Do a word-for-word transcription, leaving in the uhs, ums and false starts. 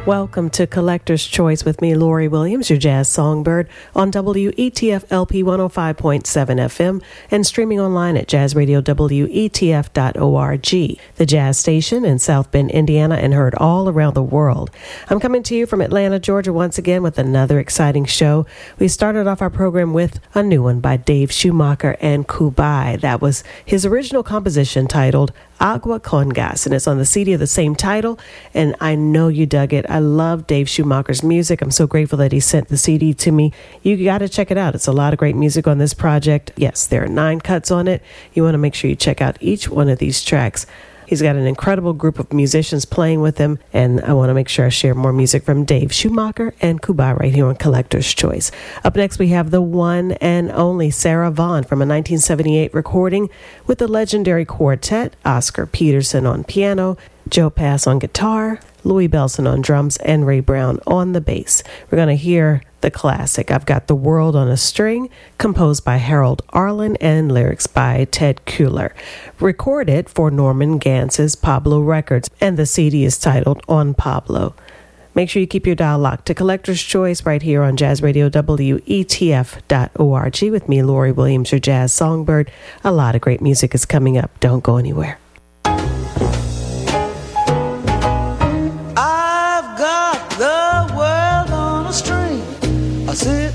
Welcome to Collector's Choice with me, Lori Williams, your jazz songbird, on W E T F L P one oh five point seven F M and streaming online at jazz radio W E T F dot org, the jazz station in South Bend, Indiana, and heard all around the world. I'm coming to you from Atlanta, Georgia, once again with another exciting show. We started off our program with a new one by Dave Schumacher and Kubai. That was his original composition titled Agua con Gas, and it's on the C D of the same title, and I know you dug it. I love Dave Schumacher's music. I'm so grateful that he sent the C D to me. You got to check it out. It's a lot of great music on this project. Yes, there are nine cuts on it. You want to make sure you check out each one of these tracks. He's got an incredible group of musicians playing with him, and I want to make sure I share more music from Dave Schumacher and Kubai right here on Collector's Choice. Up next, we have the one and only Sarah Vaughan from a nineteen seventy-eight recording with the legendary quartet, Oscar Peterson on piano, Joe Pass on guitar, Louis Bellson on drums, and Ray Brown on the bass. We're going to hear the classic, I've Got the World on a String, composed by Harold Arlen and lyrics by Ted Kuehler. Recorded for Norman Gantz's Pablo Records, and the C D is titled On Pablo. Make sure you keep your dial locked to Collector's Choice right here on Jazz Radio W E T F dot org with me, Lori Williams, your jazz songbird. A lot of great music is coming up. Don't go anywhere.